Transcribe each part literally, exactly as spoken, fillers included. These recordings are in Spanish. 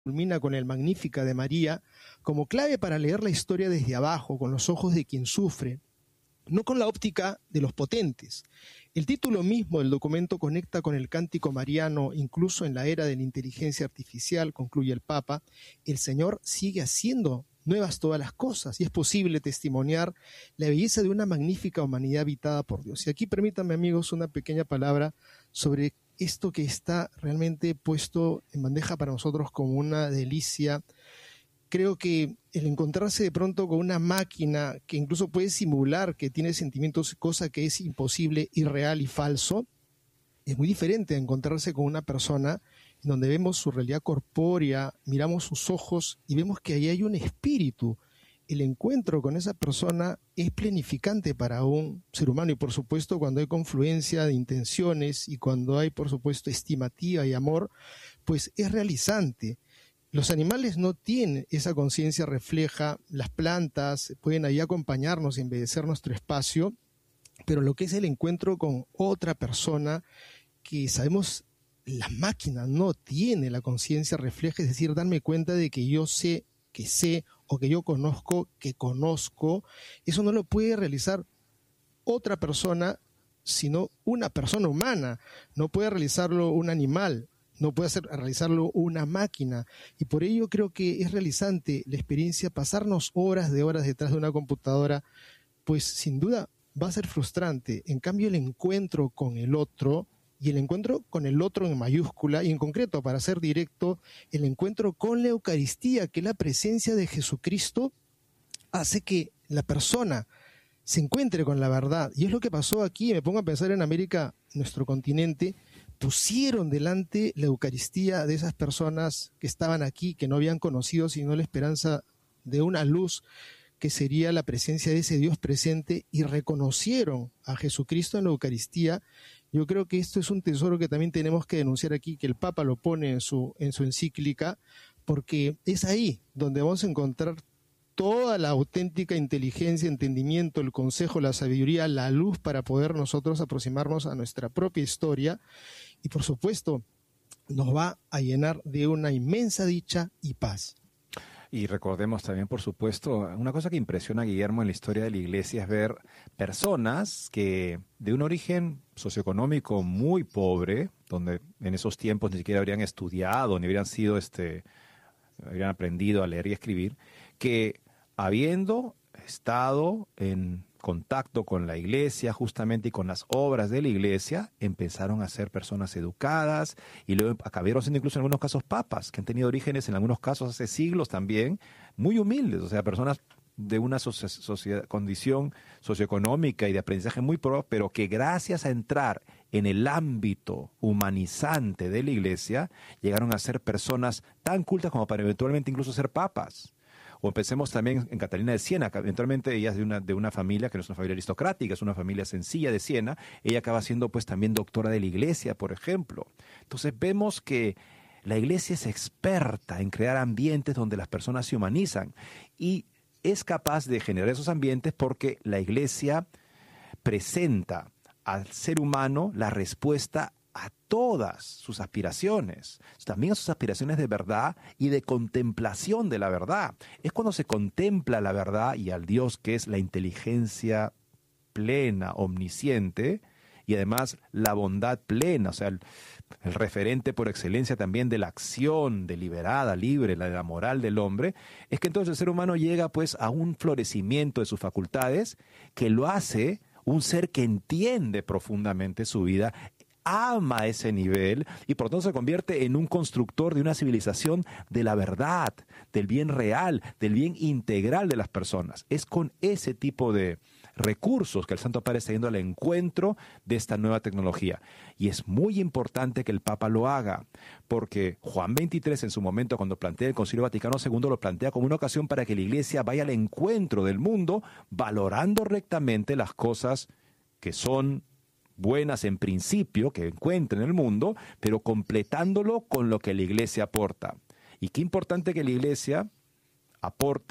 culmina con el Magnífica de María, como clave para leer la historia desde abajo, con los ojos de quien sufre, no con la óptica de los potentes. El título mismo del documento conecta con el cántico mariano, incluso en la era de la inteligencia artificial, concluye el Papa. El Señor sigue haciendo nuevas todas las cosas y es posible testimoniar la belleza de una magnífica humanidad habitada por Dios. Y aquí permítanme, amigos, una pequeña palabra sobre esto que está realmente puesto en bandeja para nosotros como una delicia. Creo que el encontrarse de pronto con una máquina que incluso puede simular que tiene sentimientos, cosa que es imposible, irreal y falso, es muy diferente a encontrarse con una persona en donde vemos su realidad corpórea, miramos sus ojos y vemos que ahí hay un espíritu. El encuentro con esa persona es planificante para un ser humano y, por supuesto, cuando hay confluencia de intenciones y cuando hay, por supuesto, estimativa y amor, pues es realizante. Los animales no tienen esa conciencia refleja, las plantas pueden ahí acompañarnos y embellecer nuestro espacio, pero lo que es el encuentro con otra persona que sabemos las máquinas no tienen la conciencia refleja, es decir, darme cuenta de que yo sé que sé o que yo conozco que conozco, eso no lo puede realizar otra persona, sino una persona humana. No puede realizarlo un animal, no puede hacer, realizarlo una máquina. Y por ello creo que es realizante la experiencia, pasarnos horas de horas detrás de una computadora, pues sin duda va a ser frustrante. En cambio, el encuentro con el otro, y el encuentro con el otro en mayúscula, y en concreto, para ser directo, el encuentro con la Eucaristía, que es la presencia de Jesucristo, hace que la persona se encuentre con la verdad. Y es lo que pasó aquí. Me pongo a pensar en América, nuestro continente, pusieron delante la Eucaristía de esas personas que estaban aquí, que no habían conocido sino la esperanza de una luz, que sería la presencia de ese Dios presente, y reconocieron a Jesucristo en la Eucaristía. Yo creo que esto es un tesoro que también tenemos que denunciar aquí, que el Papa lo pone en su, en su encíclica, porque es ahí donde vamos a encontrar toda la auténtica inteligencia, entendimiento, el consejo, la sabiduría, la luz para poder nosotros aproximarnos a nuestra propia historia, y por supuesto nos va a llenar de una inmensa dicha y paz. Y recordemos también, por supuesto, una cosa que impresiona a Guillermo en la historia de la Iglesia es ver personas que de un origen socioeconómico muy pobre, donde en esos tiempos ni siquiera habrían estudiado, ni habrían sido, este, habrían aprendido a leer y escribir, que habiendo estado en contacto con la Iglesia justamente y con las obras de la Iglesia, empezaron a ser personas educadas y luego acabaron siendo incluso en algunos casos papas, que han tenido orígenes en algunos casos hace siglos también, muy humildes, o sea, personas de una socia- sociedad, condición socioeconómica y de aprendizaje muy pobre, pero que gracias a entrar en el ámbito humanizante de la Iglesia, llegaron a ser personas tan cultas como para eventualmente incluso ser papas. O pensemos también en Catalina de Siena, que eventualmente ella es de una, de una familia que no es una familia aristocrática, es una familia sencilla de Siena. Ella acaba siendo pues también doctora de la Iglesia, por ejemplo. Entonces vemos que la Iglesia es experta en crear ambientes donde las personas se humanizan y es capaz de generar esos ambientes porque la Iglesia presenta al ser humano la respuesta a todas sus aspiraciones, también a sus aspiraciones de verdad y de contemplación de la verdad. Es cuando se contempla la verdad y al Dios que es la inteligencia plena, omnisciente, y además la bondad plena, o sea, el, el referente por excelencia también de la acción deliberada, libre, la de la moral del hombre, es que entonces el ser humano llega pues a un florecimiento de sus facultades que lo hace un ser que entiende profundamente su vida, ama ese nivel y por tanto se convierte en un constructor de una civilización de la verdad, del bien real, del bien integral de las personas. Es con ese tipo de recursos que el Santo Padre está yendo al encuentro de esta nueva tecnología. Y es muy importante que el Papa lo haga, porque Juan veintitrés en su momento, cuando plantea el Concilio Vaticano segundo, lo plantea como una ocasión para que la Iglesia vaya al encuentro del mundo, valorando rectamente las cosas que son buenas en principio, que encuentra en el mundo, pero completándolo con lo que la Iglesia aporta. Y qué importante que la Iglesia aporte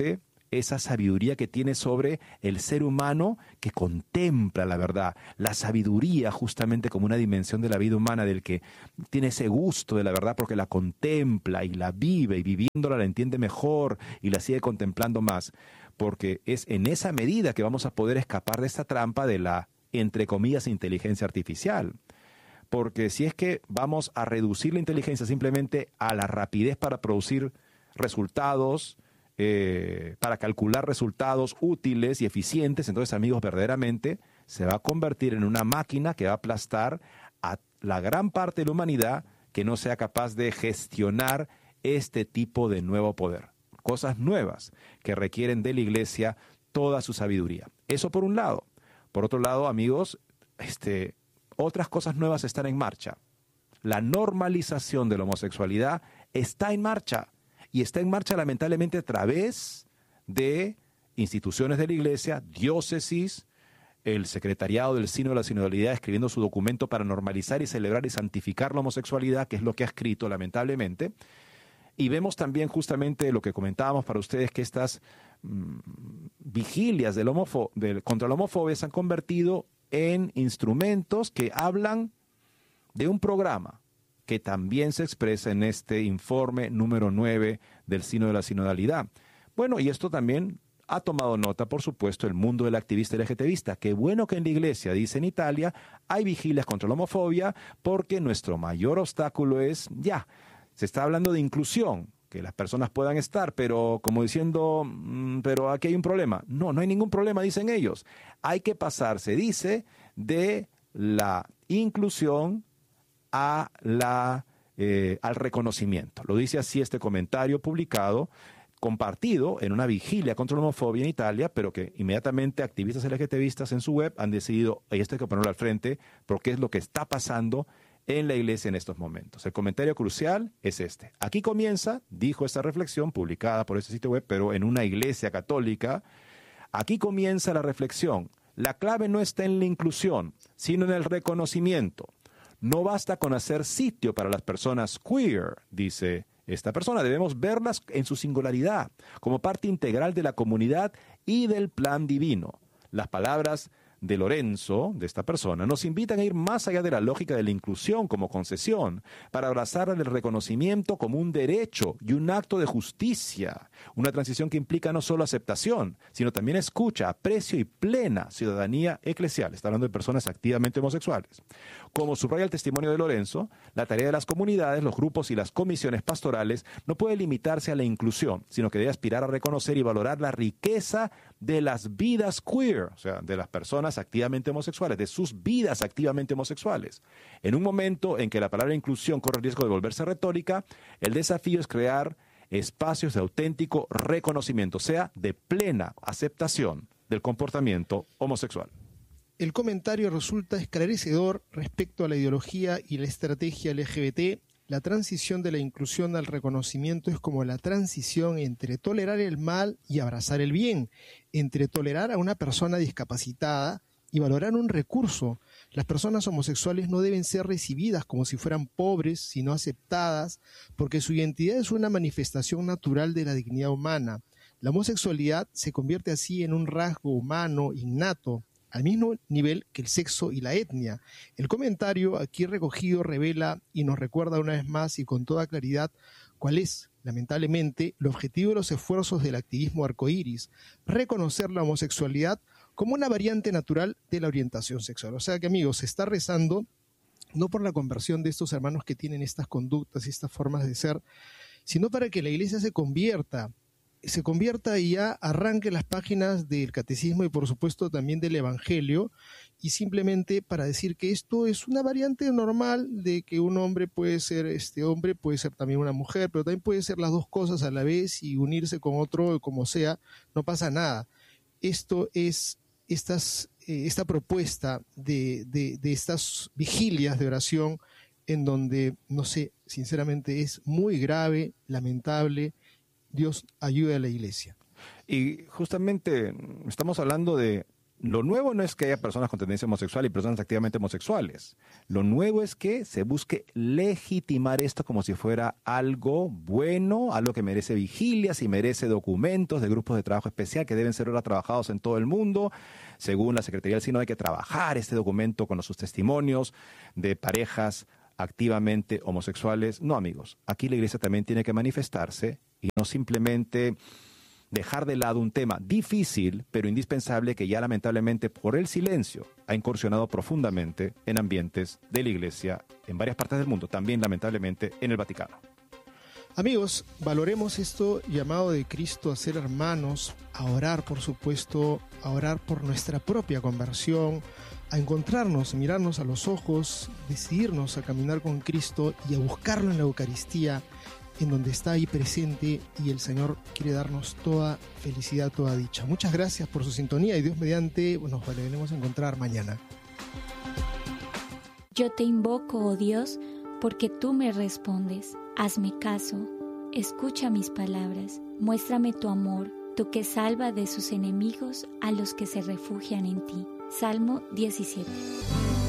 esa sabiduría que tiene sobre el ser humano que contempla la verdad. La sabiduría justamente como una dimensión de la vida humana, del que tiene ese gusto de la verdad porque la contempla y la vive, y viviéndola la entiende mejor y la sigue contemplando más. Porque es en esa medida que vamos a poder escapar de esta trampa de la, entre comillas, inteligencia artificial. Porque si es que vamos a reducir la inteligencia simplemente a la rapidez para producir resultados, eh, para calcular resultados útiles y eficientes, entonces, amigos, verdaderamente se va a convertir en una máquina que va a aplastar a la gran parte de la humanidad que no sea capaz de gestionar este tipo de nuevo poder. Cosas nuevas que requieren de la Iglesia toda su sabiduría. Eso por un lado. Por otro lado, amigos, este... otras cosas nuevas están en marcha. La normalización de la homosexualidad está en marcha, y está en marcha lamentablemente a través de instituciones de la Iglesia, diócesis, el secretariado del Sínodo de la Sinodalidad escribiendo su documento para normalizar y celebrar y santificar la homosexualidad, que es lo que ha escrito lamentablemente. Y vemos también justamente lo que comentábamos para ustedes, que estas mmm, vigilias del homofo- del, contra la homofobia se han convertido en instrumentos que hablan de un programa que también se expresa en este informe número nueve del Sínodo de la Sinodalidad. Bueno, y esto también ha tomado nota, por supuesto, el mundo del activista LGTBista. Qué bueno que en la Iglesia, dice en Italia, hay vigilias contra la homofobia, porque nuestro mayor obstáculo es, ya, se está hablando de inclusión, que las personas puedan estar, pero como diciendo, mmm, pero aquí hay un problema. No, no hay ningún problema, dicen ellos. Hay que pasarse, dice, de la inclusión a la, eh, al reconocimiento. Lo dice así este comentario publicado, compartido en una vigilia contra la homofobia en Italia, pero que inmediatamente activistas LGTBistas en su web han decidido, esto hay que ponerlo al frente, porque es lo que está pasando en la Iglesia en estos momentos. El comentario crucial es este. Aquí comienza, dijo esta reflexión publicada por este sitio web, pero en una iglesia católica, aquí comienza la reflexión. La clave no está en la inclusión, sino en el reconocimiento. No basta con hacer sitio para las personas queer, dice esta persona. Debemos verlas en su singularidad, como parte integral de la comunidad y del plan divino. Las palabras de Lorenzo, de esta persona, nos invitan a ir más allá de la lógica de la inclusión como concesión, para abrazar el reconocimiento como un derecho y un acto de justicia, una transición que implica no solo aceptación, sino también escucha, aprecio y plena ciudadanía eclesial. Está hablando de personas activamente homosexuales. Como subraya el testimonio de Lorenzo, la tarea de las comunidades, los grupos y las comisiones pastorales no puede limitarse a la inclusión, sino que debe aspirar a reconocer y valorar la riqueza de las vidas queer, o sea, de las personas activamente homosexuales, de sus vidas activamente homosexuales. En un momento en que la palabra inclusión corre el riesgo de volverse retórica, el desafío es crear espacios de auténtico reconocimiento, o sea, de plena aceptación del comportamiento homosexual. El comentario resulta esclarecedor respecto a la ideología y la estrategia L G B T. La transición de la inclusión al reconocimiento es como la transición entre tolerar el mal y abrazar el bien, entre tolerar a una persona discapacitada y valorar un recurso. Las personas homosexuales no deben ser recibidas como si fueran pobres, sino aceptadas, porque su identidad es una manifestación natural de la dignidad humana. La homosexualidad se convierte así en un rasgo humano innato, al mismo nivel que el sexo y la etnia. El comentario aquí recogido revela y nos recuerda una vez más y con toda claridad cuál es, lamentablemente, el objetivo de los esfuerzos del activismo arcoíris: reconocer la homosexualidad como una variante natural de la orientación sexual. O sea que, amigos, se está rezando no por la conversión de estos hermanos que tienen estas conductas y estas formas de ser, sino para que la Iglesia se convierta se convierta y ya arranque las páginas del catecismo y por supuesto también del evangelio, y simplemente para decir que esto es una variante normal de que un hombre puede ser este hombre, puede ser también una mujer, pero también puede ser las dos cosas a la vez y unirse con otro como sea, no pasa nada. Esto es estas, eh, esta propuesta de, de, de estas vigilias de oración en donde, no sé, sinceramente es muy grave, lamentable. Dios ayude a la Iglesia. Y justamente estamos hablando de Lo nuevo no es que haya personas con tendencia homosexual y personas activamente homosexuales. Lo nuevo es que se busque legitimar esto como si fuera algo bueno, algo que merece vigilias y merece documentos de grupos de trabajo especial que deben ser ahora trabajados en todo el mundo. Según la Secretaría del Sínodo, hay que trabajar este documento con sus testimonios de parejas activamente homosexuales. No, amigos, aquí la Iglesia también tiene que manifestarse y no simplemente dejar de lado un tema difícil, pero indispensable, que ya lamentablemente por el silencio ha incursionado profundamente en ambientes de la Iglesia en varias partes del mundo, también lamentablemente en el Vaticano. Amigos, valoremos esto llamado de Cristo a ser hermanos, a orar, por supuesto, a orar por nuestra propia conversión, a encontrarnos, mirarnos a los ojos, decidirnos a caminar con Cristo y a buscarlo en la Eucaristía, en donde está ahí presente, y el Señor quiere darnos toda felicidad, toda dicha. Muchas gracias por su sintonía y Dios mediante nos volveremos a encontrar mañana. Yo te invoco, oh Dios, porque tú me respondes. Hazme caso, escucha mis palabras, muéstrame tu amor, tú que salva de sus enemigos a los que se refugian en ti. Salmo diecisiete.